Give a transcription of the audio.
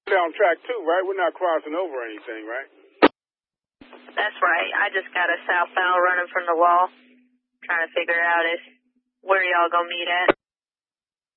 On track 2, right? We're not crossing over anything, right? That's right. I just got a southbound running from the wall. Trying to figure out where y'all gonna meet at.